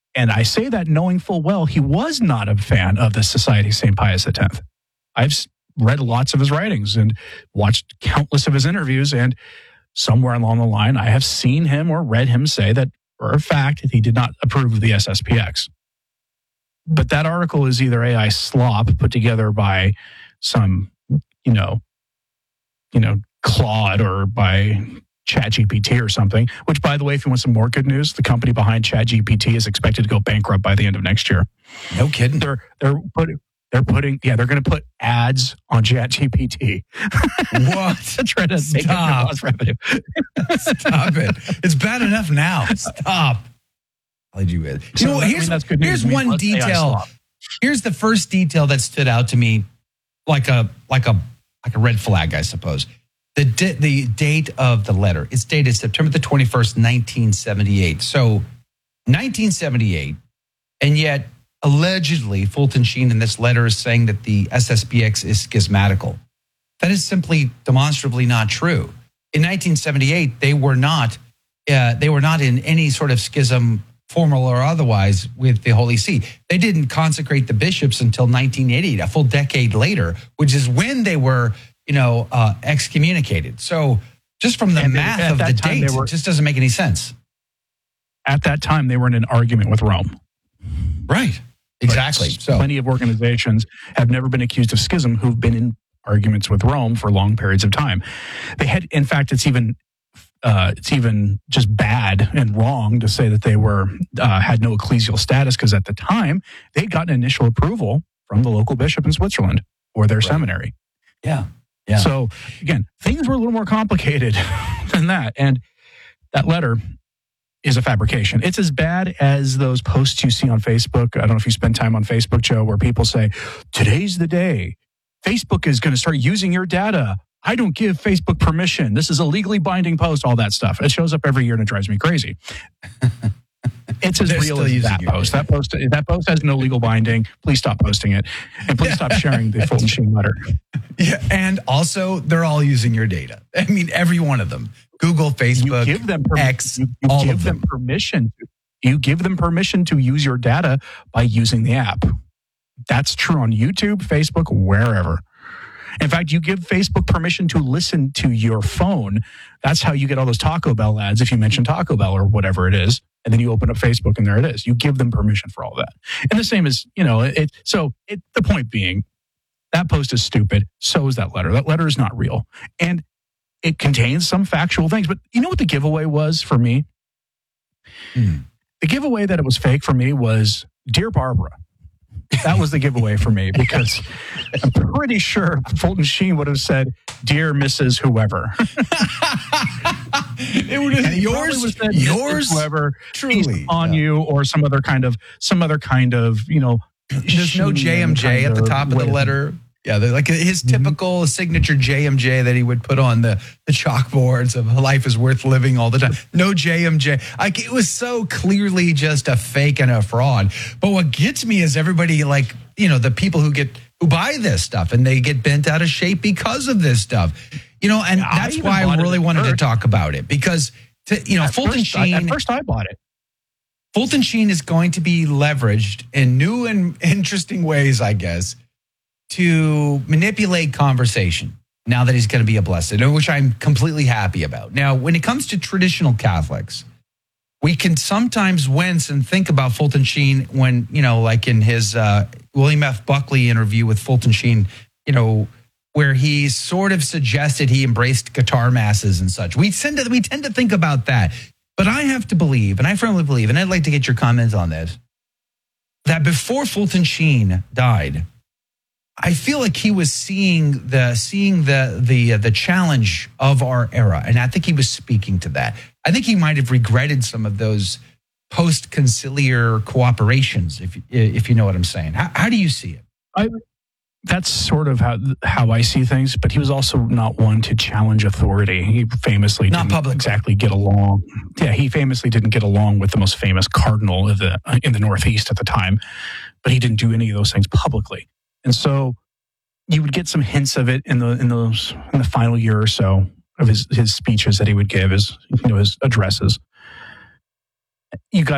And I say that knowing full well he was not a fan of the Society of St. Pius X. I've read lots of his writings and watched countless of his interviews, and somewhere along the line, I have seen him or read him say that, for a fact, he did not approve of the SSPX. But that article is either AI slop put together by some, Claude or by ChatGPT or something, which, by the way, if you want some more good news, the company behind ChatGPT is expected to go bankrupt by the end of next year. No kidding. They're going to put ads on ChatGPT. What? To try to make it lost revenue. Stop it. It's bad enough now. Stop. Here's one detail. Here's the first detail that stood out to me like a red flag, I suppose. The date of the letter. It's dated September the 21st, 1978. So 1978, and yet allegedly Fulton Sheen in this letter is saying that the SSPX is schismatical. That is simply demonstrably not true. In 1978, they were not in any sort of schism, formal or otherwise, with the Holy See. They didn't consecrate the bishops until 1988, a full decade later, which is when they were, excommunicated. So just from the math of the dates, it just doesn't make any sense. At that time, they were in an argument with Rome. Right. Exactly. So plenty of organizations have never been accused of schism who've been in arguments with Rome for long periods of time. They had, in fact, it's even just bad and wrong to say that they had no ecclesial status, because at the time they'd gotten initial approval from the local bishop in Switzerland or their seminary. Yeah. So again, things were a little more complicated than that, and that letter is a fabrication. It's as bad as those posts you see on Facebook. I don't know if you spend time on Facebook, Joe, where people say, "Today's the day. Facebook is going to start using your data. I don't give Facebook permission. This is a legally binding post," all that stuff. It shows up every year and it drives me crazy. It's as real as that post. That post has no legal binding. Please stop posting it. And please stop sharing the Fulton Sheen letter. Yeah, and also they're all using your data. I mean, every one of them. Google, Facebook, you give them X, you all give of them. permission. You give them permission to use your data by using the app. That's true on YouTube, Facebook, wherever. In fact, you give Facebook permission to listen to your phone. That's how you get all those Taco Bell ads if you mention Taco Bell or whatever it is. And then you open up Facebook and there it is. You give them permission for all that. And the same as, the point being, that post is stupid. So is that letter. That letter is not real. And it contains some factual things. But you know what the giveaway was for me? The giveaway that it was fake for me was Dear Barbara. That was the giveaway for me, because I'm pretty sure Fulton Sheen would have said, "Dear Mrs. Whoever." It would have yours, whoever, truly on you, or some other kind of, There's no JMJ at the top of the letter. Yeah, like his typical signature JMJ that he would put on the chalkboards of "Life is worth living" all the time. No JMJ. It was so clearly just a fake and a fraud. But what gets me is everybody, the people who buy this stuff, and they get bent out of shape because of this stuff. And that's why I really wanted to talk about it, because Fulton Sheen. At first, I bought it. Fulton Sheen is going to be leveraged in new and interesting ways, I guess, to manipulate conversation now that he's going to be a blessed, which I'm completely happy about. Now, when it comes to traditional Catholics, we can sometimes wince and think about Fulton Sheen when, like in his William F. Buckley interview with Fulton Sheen, where he sort of suggested he embraced guitar masses and such. We tend to think about that. But I have to believe, and I firmly believe, and I'd like to get your comments on this, that before Fulton Sheen died, I feel like he was seeing the challenge of our era, and I think he was speaking to that. I think he might have regretted some of those post-conciliar cooperations, if you know what I'm saying. How do you see it? That's sort of how I see things, but he was also not one to challenge authority. He famously didn't exactly get along. Yeah, he famously didn't get along with the most famous cardinal in the Northeast at the time, but he didn't do any of those things publicly. And so you would get some hints of it in the final year or so of his speeches that he would give, his addresses. You got